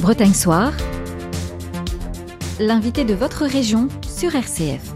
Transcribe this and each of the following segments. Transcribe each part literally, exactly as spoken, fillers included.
Bretagne Soir, l'invité de votre région sur R C F.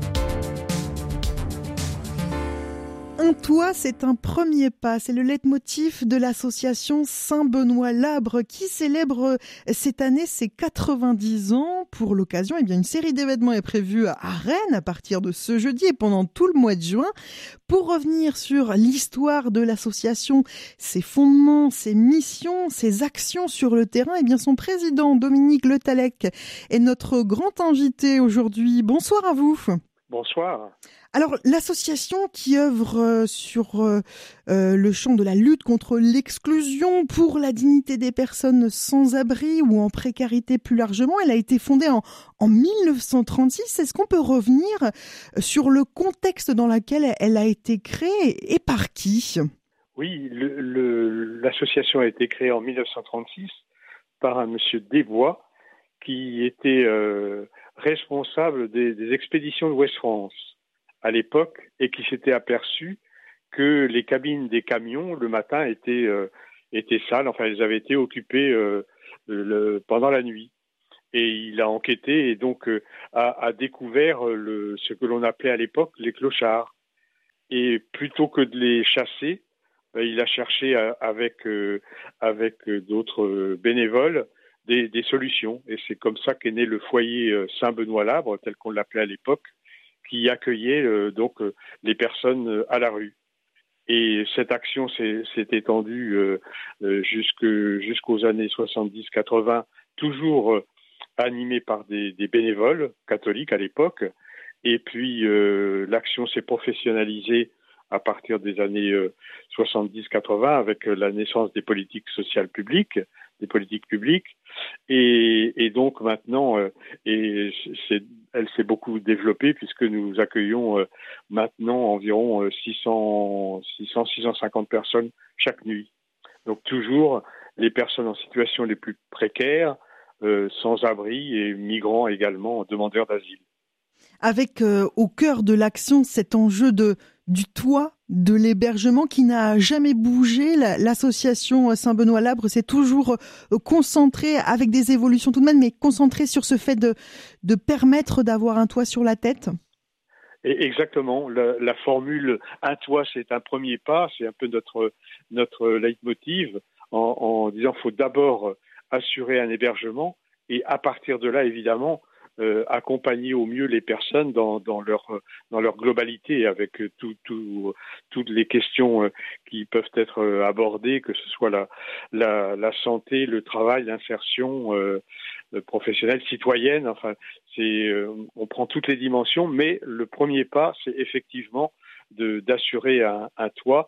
Un toit, c'est un premier pas. C'est le leitmotiv de l'association Saint-Benoît-Labre qui célèbre cette année ses quatre-vingt-dix ans. Pour l'occasion, eh bien, une série d'événements est prévue à Rennes à partir de ce jeudi et pendant tout le mois de juin. Pour revenir sur l'histoire de l'association, ses fondements, ses missions, ses actions sur le terrain, eh bien, son président Dominique Le Tallec est notre grand invité aujourd'hui. Bonsoir à vous. Bonsoir. Alors, l'association qui œuvre sur euh, euh, le champ de la lutte contre l'exclusion, pour la dignité des personnes sans abri ou en précarité plus largement, elle a été fondée en, en mille neuf cent trente-six. Est-ce qu'on peut revenir sur le contexte dans lequel elle a été créée et par qui ? Oui, le, le, l'association a été créée en mille neuf cent trente-six par un monsieur Desbois qui était euh, responsable des, des expéditions de Ouest-France à l'époque et qui s'était aperçu que les cabines des camions le matin étaient euh, étaient sales, enfin elles avaient été occupées euh, le, pendant la nuit. Et il a enquêté et donc euh, a, a découvert le, ce que l'on appelait à l'époque les clochards. Et plutôt que de les chasser, ben, il a cherché à, avec euh, avec d'autres bénévoles des, des solutions. Et c'est comme ça qu'est né le foyer euh, Saint-Benoît-Labre, tel qu'on l'appelait à l'époque, qui accueillait euh, donc euh, les personnes euh, à la rue. Et cette action s'est, s'est étendue euh, euh, jusque, jusqu'aux années soixante-dix quatre-vingts, toujours euh, animée par des, des bénévoles catholiques à l'époque. Et puis euh, l'action s'est professionnalisée à partir des années euh, soixante-dix quatre-vingts avec la naissance des politiques sociales publiques, des politiques publiques. Et, et donc maintenant, euh, et c'est, elle s'est beaucoup développée puisque nous accueillons euh, maintenant environ euh, six cents, six cents, six cent cinquante personnes chaque nuit. Donc toujours les personnes en situation les plus précaires, euh, sans abri et migrants également, demandeurs d'asile. Avec euh, au cœur de l'action cet enjeu de du toit, de l'hébergement qui n'a jamais bougé. La, l'association Saint-Benoît-Labre s'est toujours euh, concentrée, avec des évolutions tout de même, mais concentrée sur ce fait de, de permettre d'avoir un toit sur la tête. Et exactement. La, la formule « un toit, c'est un premier pas », c'est un peu notre, notre leitmotiv en, en disant qu'il faut d'abord assurer un hébergement et à partir de là, évidemment, Euh, accompagner au mieux les personnes dans, dans leur dans leur globalité avec tout, tout, toutes les questions euh, qui peuvent être euh, abordées, que ce soit la, la, la santé, le travail, l'insertion euh, professionnelle, citoyenne. Enfin, c'est euh, on prend toutes les dimensions, mais le premier pas, c'est effectivement de d'assurer un, un toit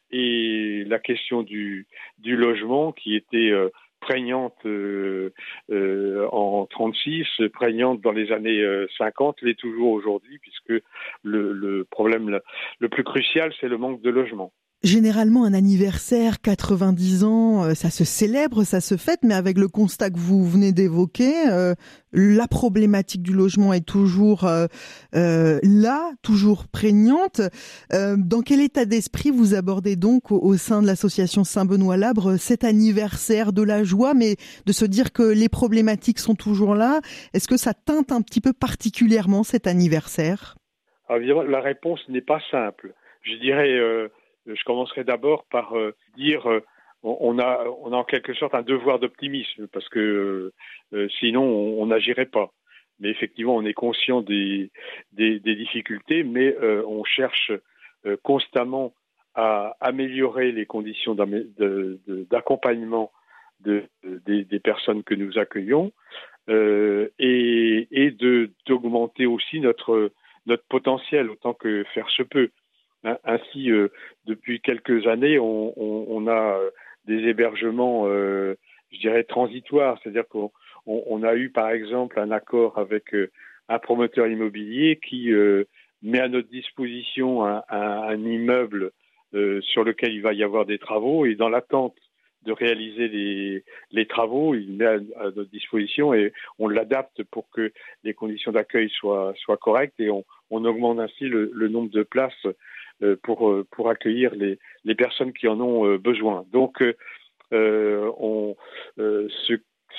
et la question du du logement qui était euh, prégnante euh, euh, en trente-six, prégnante dans les années euh, cinquante, l'est toujours aujourd'hui, puisque le, le problème le, le plus crucial, c'est le manque de logement. Généralement, un anniversaire, quatre-vingt-dix ans, euh, ça se célèbre, ça se fête, mais avec le constat que vous venez d'évoquer, euh, la problématique du logement est toujours euh, euh, là, toujours prégnante. Euh, dans quel état d'esprit vous abordez donc au, au sein de l'association Saint-Benoît-Labre cet anniversaire de la joie, mais de se dire que les problématiques sont toujours là? Est-ce que ça teinte un petit peu particulièrement cet anniversaire? Alors, évidemment, la réponse n'est pas simple. Je dirais... Euh, Je commencerai d'abord par euh, dire euh, on a on a en quelque sorte un devoir d'optimisme parce que euh, sinon on n'agirait pas. Mais effectivement, on est conscient des des, des difficultés, mais euh, on cherche euh, constamment à améliorer les conditions de, de, d'accompagnement de, de, des personnes que nous accueillons euh, et, et de d'augmenter aussi notre notre potentiel autant que faire se peut. Ainsi, euh, depuis quelques années, on, on, on a des hébergements, euh, je dirais, transitoires. C'est-à-dire qu'on on, on a eu, par exemple, un accord avec euh, un promoteur immobilier qui euh, met à notre disposition un, un, un immeuble euh, sur lequel il va y avoir des travaux. Et dans l'attente de réaliser les, les travaux, il met à, à notre disposition et on l'adapte pour que les conditions d'accueil soient, soient correctes et on, on augmente ainsi le, le nombre de places pour pour accueillir les les personnes qui en ont besoin. Donc euh, on euh, ce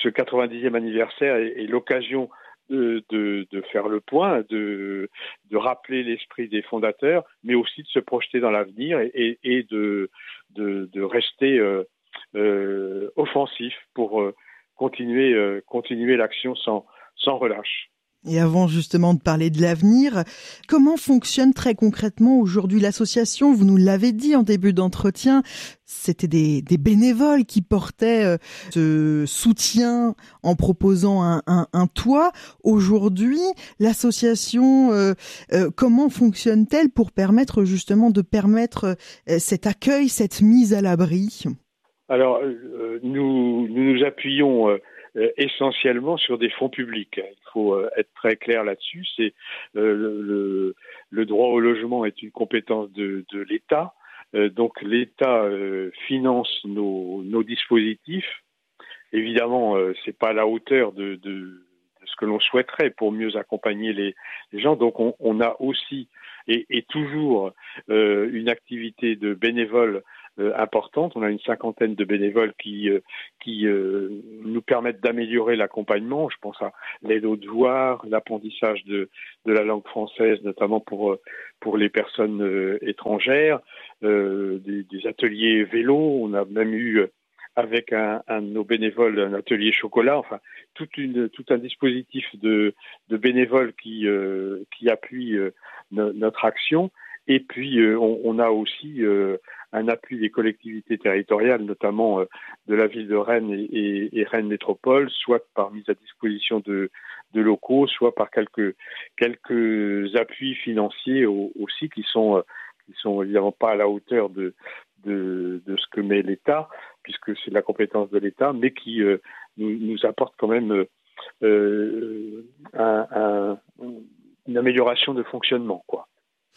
ce quatre-vingt-dixième anniversaire est, est l'occasion de, de, de faire le point, de, de rappeler l'esprit des fondateurs, mais aussi de se projeter dans l'avenir et, et, et de, de, de rester euh, euh, offensif pour euh, continuer, euh, continuer l'action sans, sans relâche. Et avant justement de parler de l'avenir, comment fonctionne très concrètement aujourd'hui l'association ? Vous nous l'avez dit en début d'entretien, c'était des, des bénévoles qui portaient euh, ce soutien en proposant un, un, un toit. Aujourd'hui, l'association, euh, euh, comment fonctionne-t-elle pour permettre justement de permettre euh, cet accueil, cette mise à l'abri ? Alors, euh, nous, nous nous appuyons euh, Euh, essentiellement sur des fonds publics. Il faut euh, être très clair là-dessus. C'est euh, le, le droit au logement est une compétence de, de l'État. Euh, donc l'État euh, finance nos, nos dispositifs. Évidemment, euh, c'est pas à la hauteur de, de, de ce que l'on souhaiterait pour mieux accompagner les, les gens. Donc on, on a aussi et, et toujours euh, une activité de bénévoles Euh, importante. On a une cinquantaine de bénévoles qui euh, qui euh, nous permettent d'améliorer l'accompagnement. Je pense à l'aide aux devoirs, l'apprentissage de de la langue française, notamment pour pour les personnes euh, étrangères, euh, des, des ateliers vélo. On a même eu avec un, un de nos bénévoles un atelier chocolat. Enfin, toute une tout un dispositif de de bénévoles qui euh, qui appuie euh, no, notre action. Et puis, euh, on, on a aussi euh, un appui des collectivités territoriales, notamment euh, de la ville de Rennes et, et, et Rennes Métropole, soit par mise à disposition de, de locaux, soit par quelques, quelques appuis financiers au, aussi qui sont, euh, qui sont évidemment pas à la hauteur de, de, de ce que met l'État, puisque c'est la compétence de l'État, mais qui euh, nous, nous apportent quand même euh, un, un, une amélioration de fonctionnement, quoi.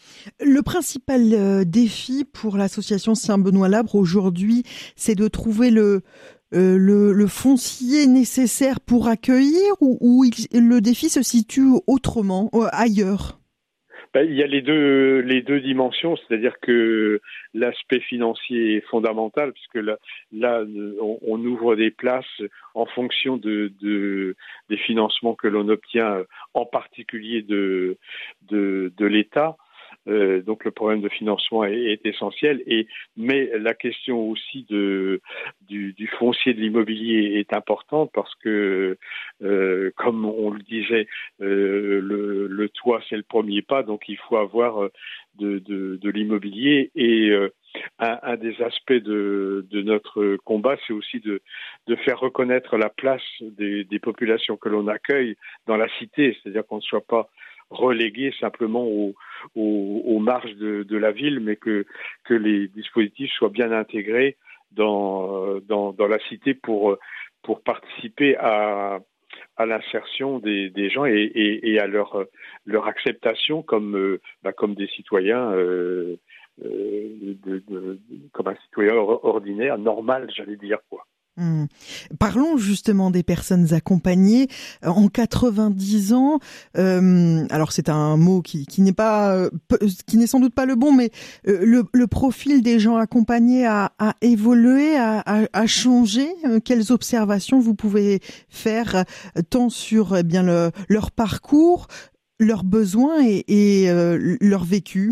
Le principal euh, défi pour l'association Saint-Benoît-Labre aujourd'hui, c'est de trouver le, euh, le, le foncier nécessaire pour accueillir ou, ou il, le défi se situe autrement, euh, ailleurs ? Ben, il y a les deux, les deux dimensions, c'est-à-dire que l'aspect financier est fondamental, puisque là, là on, on ouvre des places en fonction de, de, des financements que l'on obtient, en particulier de, de, de l'État. Euh, donc le problème de financement est, est essentiel, et mais la question aussi de du, du foncier de l'immobilier est importante parce que euh, comme on le disait, euh, le, le toit c'est le premier pas, donc il faut avoir de, de, de l'immobilier, et euh, un, un des aspects de, de notre combat, c'est aussi de, de faire reconnaître la place des, des populations que l'on accueille dans la cité, c'est-à-dire qu'on ne soit pas relégués simplement aux, aux, aux marges de, de la ville, mais que, que les dispositifs soient bien intégrés dans, dans, dans la cité pour, pour participer à, à l'insertion des, des gens et, et, et à leur, leur acceptation comme, bah, comme des citoyens, euh, euh, de, de, comme un citoyen ordinaire, normal, j'allais dire, quoi. Mmh. Parlons justement des personnes accompagnées. En quatre-vingt-dix ans, euh, alors c'est un mot qui, qui n'est pas, euh, qui n'est sans doute pas le bon, mais euh, le, le profil des gens accompagnés a, a évolué, a, a, a changé. Quelles observations vous pouvez faire tant sur eh bien le, leur parcours, leurs besoins et, et euh, leur vécu?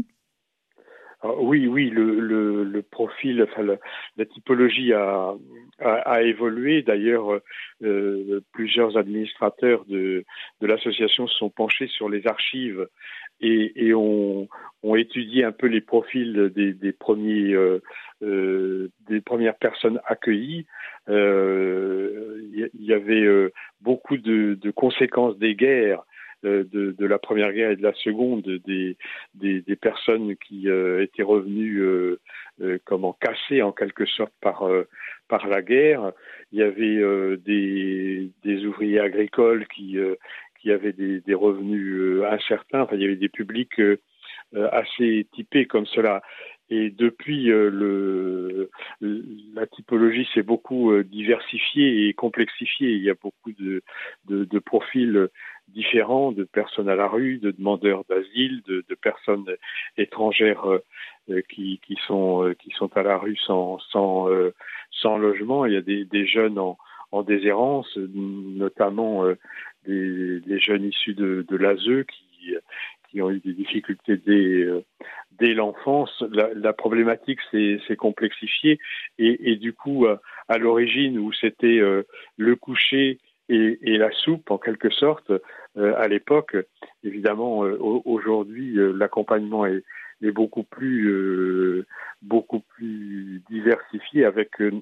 Alors, oui, oui, le, le, le profil, enfin la, la typologie a, a, a évolué. D'ailleurs, euh, plusieurs administrateurs de, de l'association se sont penchés sur les archives et, et ont, ont étudié un peu les profils des, des premiers, euh, euh, des premières personnes accueillies. Euh, il y, y avait euh, beaucoup de, de conséquences des guerres. De, de la Première Guerre et de la Seconde, des, des, des personnes qui euh, étaient revenues euh, euh, comment cassées en quelque sorte par, euh, par la guerre. Il y avait euh, des, des ouvriers agricoles qui, euh, qui avaient des, des revenus euh, incertains. Enfin, il y avait des publics euh, assez typés comme cela. Et depuis, euh, le, la typologie s'est beaucoup euh, diversifiée et complexifiée. Il y a beaucoup de, de, de profils différents, de personnes à la rue, de demandeurs d'asile, de, de personnes étrangères euh, qui, qui, sont, euh, qui sont à la rue sans, sans, euh, sans logement. Il y a des, des jeunes en, en déshérence, notamment euh, des, des jeunes issus de, de l'A S E qui, qui ont eu des difficultés dès, euh, dès l'enfance. La, la problématique s'est, s'est complexifiée et, et du coup, à, à l'origine où c'était euh, le coucher et, et la soupe en quelque sorte, euh, à l'époque, évidemment, euh, aujourd'hui, euh, l'accompagnement est est beaucoup plus euh, beaucoup plus diversifié avec une,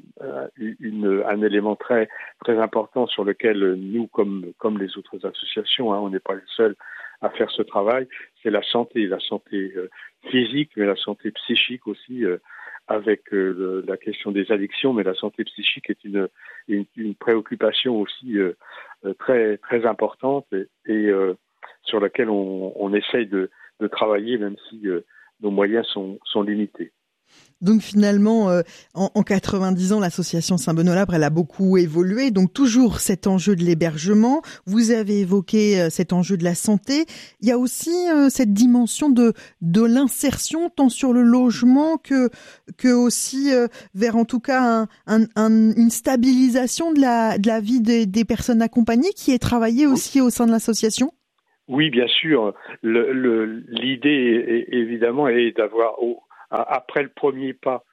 une, un élément très très important sur lequel nous, comme comme les autres associations, hein, on n'est pas les seuls à faire ce travail, c'est la santé, la santé euh, physique, mais la santé psychique aussi, euh, avec euh, le, la question des addictions, mais la santé psychique est une une, une préoccupation aussi euh, très très importante et, et euh, sur laquelle on, on essaye de, de travailler, même si euh, nos moyens sont, sont limités. Donc finalement, euh, en, en quatre-vingt-dix ans, l'association Saint-Benoît-Labre, elle a beaucoup évolué. Donc toujours cet enjeu de l'hébergement. Vous avez évoqué euh, cet enjeu de la santé. Il y a aussi euh, cette dimension de de l'insertion, tant sur le logement que que aussi euh, vers en tout cas un, un, un, une stabilisation de la de la vie des, des personnes accompagnées, qui est travaillée aussi au sein de l'association. Oui, bien sûr. Le, le, l'idée, est, évidemment, est d'avoir, au, après le premier pas,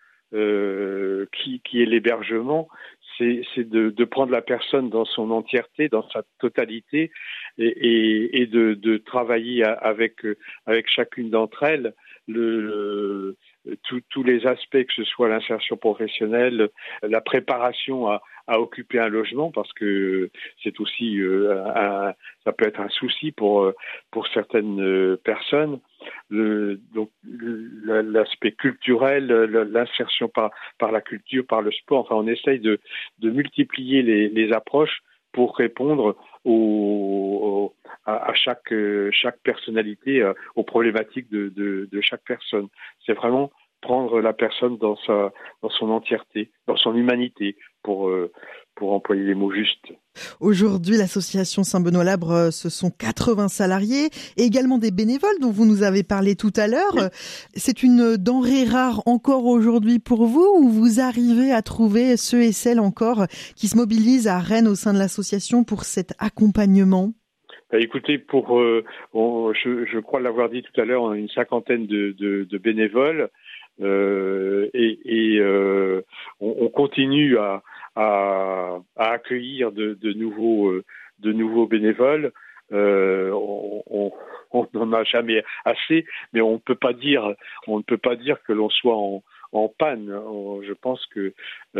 euh, qui, qui est l'hébergement, c'est, c'est de, de prendre la personne dans son entièreté, dans sa totalité, et, et, et de, de travailler avec, avec chacune d'entre elles le, le tous les aspects, que ce soit l'insertion professionnelle, la préparation à, à occuper un logement, parce que c'est aussi euh, un, ça peut être un souci pour pour certaines personnes. Le, donc l'aspect culturel, l'insertion par par la culture, par le sport. Enfin, on essaye de de multiplier les, les approches pour répondre au, au, à, à chaque chaque personnalité, aux problématiques de, de, de chaque personne. C'est vraiment prendre la personne dans sa dans son entièreté, dans son humanité, pour pour employer les mots justes. Aujourd'hui, l'association Saint-Benoît-Labre, ce sont quatre-vingts salariés et également des bénévoles dont vous nous avez parlé tout à l'heure. Oui. C'est une denrée rare encore aujourd'hui pour vous, ou vous arrivez à trouver ceux et celles encore qui se mobilisent à Rennes au sein de l'association pour cet accompagnement? Bah, écoutez, pour euh, on, je, je crois l'avoir dit tout à l'heure, on a une cinquantaine de, de, de bénévoles euh, et, et euh, on, on continue à À, à accueillir de, de nouveaux euh, de nouveaux bénévoles. Euh, on n'en a jamais assez, mais on peut pas dire on ne peut pas dire que l'on soit en, en panne. Je pense que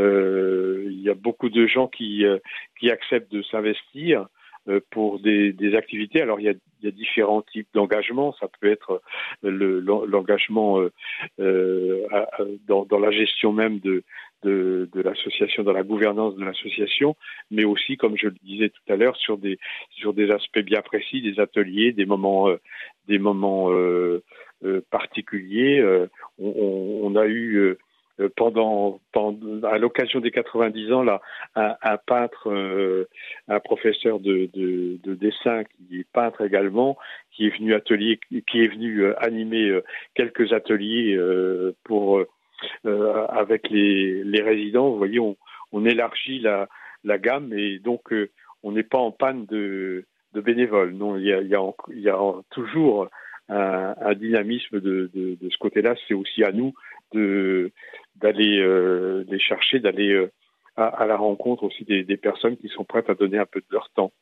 euh, il y a beaucoup de gens qui euh, qui acceptent de s'investir euh, pour des, des activités. Alors il y a il y a différents types d'engagement. Ça peut être le, l'engagement euh, euh, dans, dans la gestion même de De, de l'association, dans la gouvernance de l'association, mais aussi, comme je le disais tout à l'heure, sur des sur des aspects bien précis, des ateliers, des moments euh, des moments euh, euh, particuliers. Euh, on, on a eu euh, pendant, pendant à l'occasion des quatre-vingt-dix ans là un, un peintre, euh, un professeur de, de, de dessin qui est peintre également, qui est venu atelier, qui est venu euh, animer euh, quelques ateliers euh, pour euh, Euh, avec les, les résidents. Vous voyez, on, on élargit la, la gamme et donc euh, on n'est pas en panne de, de bénévoles. Non, il y a, il y a, il y a toujours un, un dynamisme de, de, de ce côté-là. C'est aussi à nous de, d'aller euh, les chercher, d'aller euh, à, à la rencontre aussi des, des personnes qui sont prêtes à donner un peu de leur temps.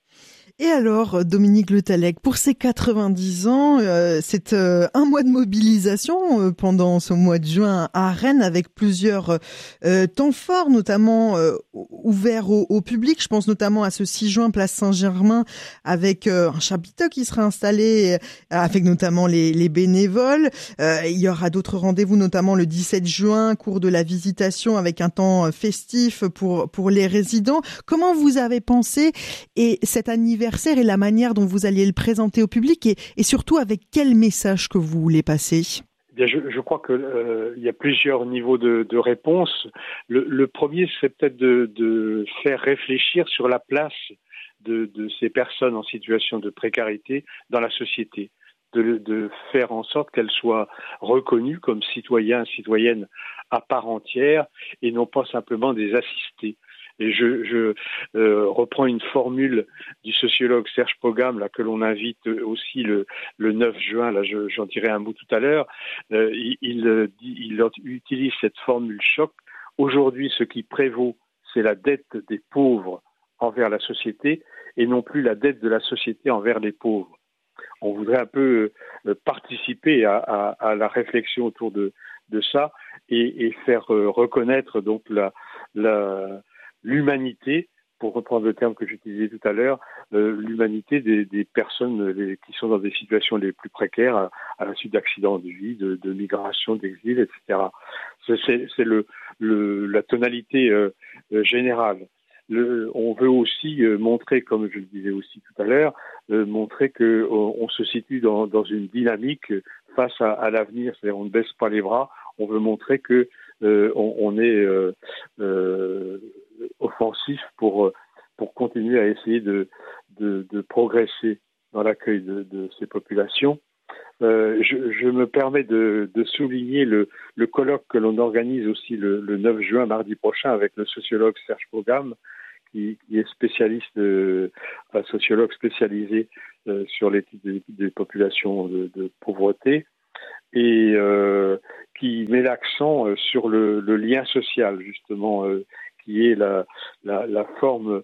Et alors, Dominique Le Tallec, pour ces quatre-vingt-dix ans, euh, c'est euh, un mois de mobilisation euh, pendant ce mois de juin à Rennes, avec plusieurs euh, temps forts, notamment euh, ouverts au, au public. Je pense notamment à ce six juin, place Saint-Germain, avec euh, un chapiteau qui sera installé, euh, avec notamment les, les bénévoles. Euh, il y aura d'autres rendez-vous, notamment le dix-sept juin, cours de la visitation, avec un temps festif pour pour les résidents. Comment vous avez pensé et cet anniversaire et la manière dont vous alliez le présenter au public, et, et surtout avec quel message que vous voulez passer? Bien, je, je crois que euh, il y a plusieurs niveaux de, de réponse. Le, le premier serait peut-être de, de faire réfléchir sur la place de, de ces personnes en situation de précarité dans la société, de, de faire en sorte qu'elles soient reconnues comme citoyens, citoyennes à part entière, et non pas simplement des assistés. Et je, je euh, reprends une formule du sociologue Serge Pogam, là, que l'on invite aussi le, le neuf juin, là, je, j'en dirai un mot tout à l'heure. Euh, il, il, dit, il utilise cette formule choc. Aujourd'hui, ce qui prévaut, c'est la dette des pauvres envers la société et non plus la dette de la société envers les pauvres. On voudrait un peu euh, participer à, à, à la réflexion autour de, de ça et, et faire euh, reconnaître donc la, la, l'humanité, pour reprendre le terme que j'utilisais tout à l'heure, euh, l'humanité des, des personnes les, qui sont dans des situations les plus précaires à, à la suite d'accidents de vie, de, de migration, d'exil, et cetera. C'est, c'est, c'est le, le, la tonalité euh, générale. Le, on veut aussi euh, montrer, comme je le disais aussi tout à l'heure, euh, montrer que on, on se situe dans, dans une dynamique face à, à l'avenir, c'est-à-dire on ne baisse pas les bras. On veut montrer que euh, on, on est euh, euh, offensif pour pour continuer à essayer de de, de progresser dans l'accueil de, de ces populations. Euh, je, je me permets de, de souligner le, le colloque que l'on organise aussi le, le neuf juin, mardi prochain, avec le sociologue Serge Pogam, qui, qui est spécialiste, euh, un sociologue spécialisé euh, sur l'étude des, des populations de, de pauvreté, et euh, qui met l'accent euh, sur le, le lien social, justement, euh, qui est la, la, la forme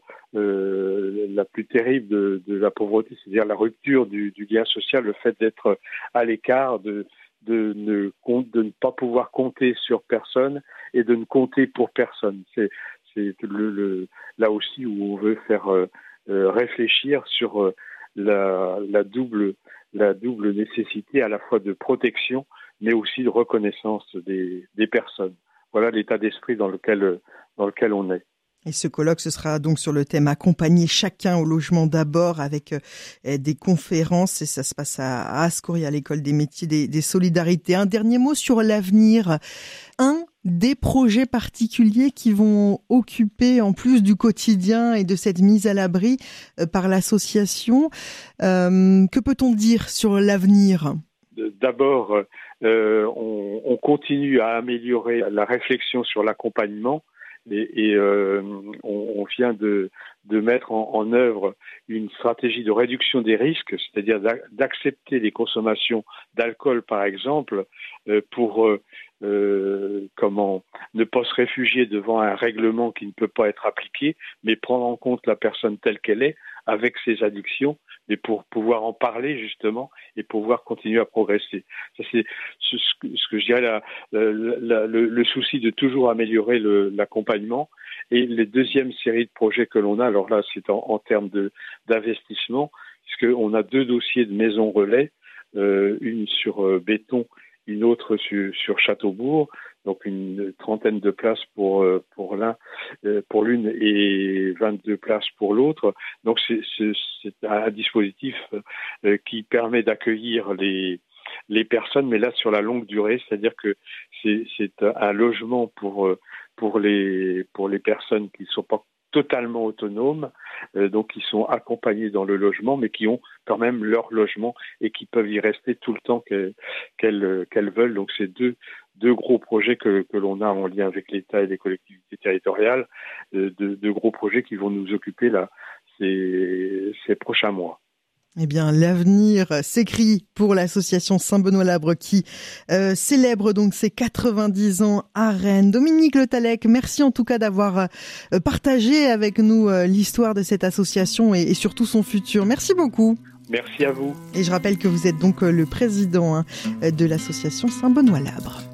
euh, la plus terrible de, de la pauvreté, c'est-à-dire la rupture du, du lien social, le fait d'être à l'écart, de, de, ne, de ne pas pouvoir compter sur personne et de ne compter pour personne. C'est, c'est le, le, là aussi où on veut faire euh, réfléchir sur euh, la, la, double, la double nécessité à la fois de protection, mais aussi de reconnaissance des, des personnes. Voilà l'état d'esprit dans lequel, dans lequel on est. Et ce colloque, ce sera donc sur le thème « Accompagner chacun au logement d'abord » avec euh, des conférences, et ça se passe à, à Ascouri, à l'École des métiers des, des solidarités. Un dernier mot sur l'avenir. Un des projets particuliers qui vont occuper, en plus du quotidien et de cette mise à l'abri euh, par l'association, euh, que peut-on dire sur l'avenir ? D'abord, euh, on, on continue à améliorer la réflexion sur l'accompagnement. Et, et euh, on, on vient de, de mettre en, en œuvre une stratégie de réduction des risques, c'est-à-dire d'accepter les consommations d'alcool, par exemple, euh, pour euh, euh, comment ne pas se réfugier devant un règlement qui ne peut pas être appliqué, mais prendre en compte la personne telle qu'elle est, avec ses addictions, mais pour pouvoir en parler justement et pouvoir continuer à progresser. Ça, c'est ce, ce que je dirais la, la, la, le, le souci de toujours améliorer le, l'accompagnement. Et les deuxièmes séries de projets que l'on a, alors là c'est en, en termes de, d'investissement, puisqu'on a deux dossiers de maisons relais, euh, une sur euh, béton, une autre sur, sur Châteaubourg, donc une trentaine de places pour pour l'un, pour l'une et vingt-deux places pour l'autre. Donc c'est, c'est, c'est un dispositif qui permet d'accueillir les les personnes, mais là sur la longue durée, c'est-à-dire que c'est c'est un logement pour pour les pour les personnes qui ne sont pas totalement autonomes, euh, donc qui sont accompagnés dans le logement, mais qui ont quand même leur logement et qui peuvent y rester tout le temps qu'elles, qu'elles, qu'elles veulent. Donc c'est deux, deux gros projets que, que l'on a en lien avec l'État et les collectivités territoriales, euh, de, de gros projets qui vont nous occuper là ces, ces prochains mois. Eh bien, l'avenir s'écrit pour l'association Saint-Benoît-Labre qui euh, célèbre donc ses quatre-vingt-dix ans à Rennes. Dominique Le Tallec, merci en tout cas d'avoir euh, partagé avec nous euh, l'histoire de cette association et, et surtout son futur. Merci beaucoup. Merci à vous. Et je rappelle que vous êtes donc euh, le président hein, de l'association Saint-Benoît-Labre.